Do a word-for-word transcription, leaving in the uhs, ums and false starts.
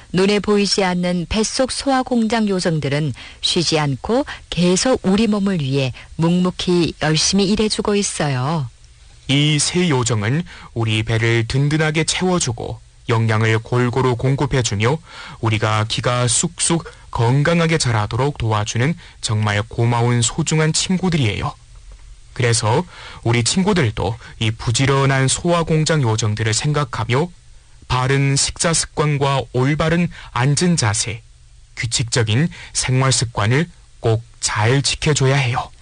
눈에 보이지 않는 뱃속 소화공장 요정들은 쉬지 않고 계속 우리 몸을 위해 묵묵히 열심히 일해주고 있어요. 이 세 요정은 우리 배를 든든하게 채워주고 영양을 골고루 공급해주며 우리가 기가 쑥쑥 건강하게 자라도록 도와주는 정말 고마운 소중한 친구들이에요. 그래서 우리 친구들도 이 부지런한 소화공장 요정들을 생각하며 바른 식사 습관과 올바른 앉은 자세, 규칙적인 생활 습관을 꼭 잘 지켜줘야 해요.